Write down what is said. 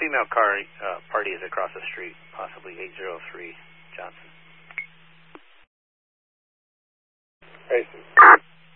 female car party is across the street, possibly 803 Johnson. Grayson.